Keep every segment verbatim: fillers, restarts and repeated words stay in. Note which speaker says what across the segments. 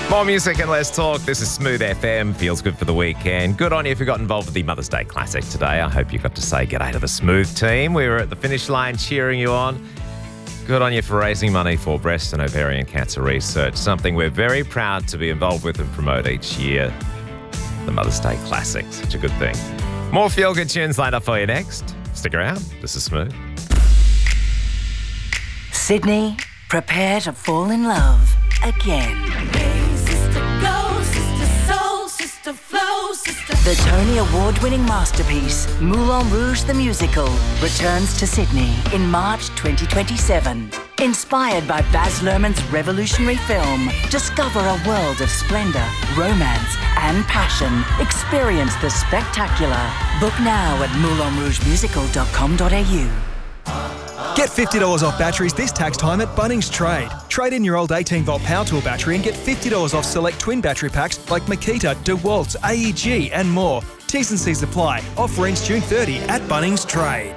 Speaker 1: More music and less talk. This is Smooth F M. Feels good for the weekend. Good on you if you got involved with the Mother's Day Classic today. I hope you got to say g'day to the Smooth team. We were at the finish line cheering you on. Good on you for raising money for breast and ovarian cancer research, something we're very proud to be involved with and promote each year. The Mother's Day Classic. Such a good thing. More feel-good tunes lined up for you next. Stick around. This is Smooth.
Speaker 2: Sydney, prepare to fall in love again. The Tony Award-winning masterpiece, Moulin Rouge the Musical, returns to Sydney in March twenty twenty-seven. Inspired by Baz Luhrmann's revolutionary film, discover a world of splendour, romance and passion. Experience the spectacular. Book now at moulin rouge musical dot com dot a u.
Speaker 3: Get fifty dollars off batteries this tax time at Bunnings Trade. Trade in your old eighteen volt power tool battery and get fifty dollars off select twin battery packs like Makita, DeWalt, A E G and more. T's and C's apply. Offer ends June thirtieth at Bunnings Trade.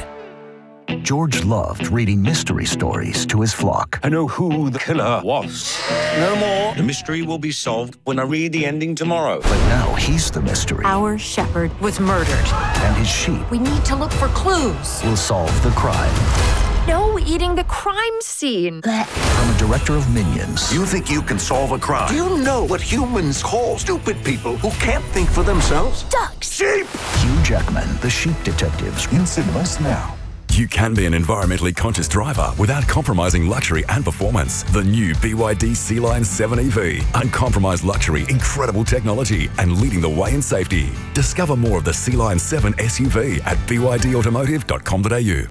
Speaker 4: George loved reading mystery stories to his flock.
Speaker 5: I know who the killer was. No more. The mystery will be solved when I read the ending tomorrow.
Speaker 4: But now he's the mystery.
Speaker 6: Our shepherd was murdered.
Speaker 4: And his sheep
Speaker 6: We need to look for clues.
Speaker 4: will solve the crime.
Speaker 6: No eating the crime scene.
Speaker 4: From a director of Minions.
Speaker 7: You think you can solve a crime? Do you know what humans call stupid people who can't think for themselves?
Speaker 6: Ducks.
Speaker 7: Sheep!
Speaker 4: Hugh Jackman, the Sheep Detectives. In cinemas now.
Speaker 8: You can be an environmentally conscious driver without compromising luxury and performance. The new B Y D Sea-Line seven E V. Uncompromised luxury, incredible technology, and leading the way in safety. Discover more of the Sea-Line seven S U V at b y d automotive dot com dot a u.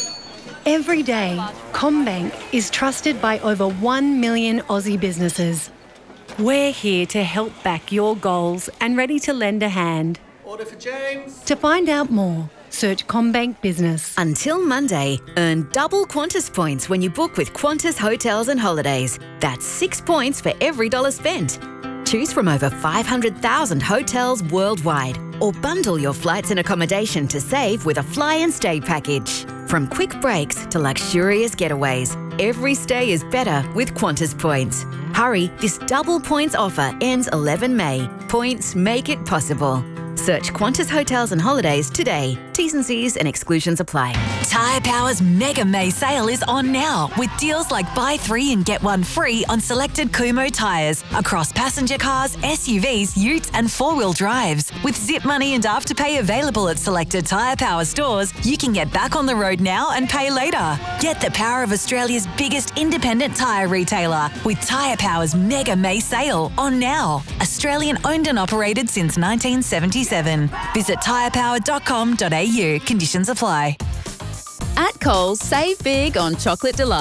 Speaker 9: Every day, CommBank is trusted by over one million Aussie businesses. We're here to help back your goals and ready to lend a hand.
Speaker 3: Order for James.
Speaker 9: To find out more, search CommBank Business.
Speaker 10: Until Monday, earn double Qantas points when you book with Qantas Hotels and Holidays. That's six points for every dollar spent. Choose from over five hundred thousand hotels worldwide or bundle your flights and accommodation to save with a fly and stay package. From quick breaks to luxurious getaways, every stay is better with Qantas points. Hurry, this double points offer ends eleven May. Points make it possible. Search Qantas Hotels and Holidays today. T's and C's and exclusions apply.
Speaker 11: Tyre Power's Mega May sale is on now with deals like buy three and get one free on selected Kumo tyres across passenger cars, S U Vs, utes and four-wheel drives. With zip money and afterpay available at selected Tyre Power stores, you can get back on the road now and pay later. Get the power of Australia's biggest independent tyre retailer with Tyre Power's Mega May sale on now. Australian owned and operated since nineteen seventy-seven. Visit tyre power dot com dot a u. Conditions apply.
Speaker 12: At Coles, save big on Chocolate Delight.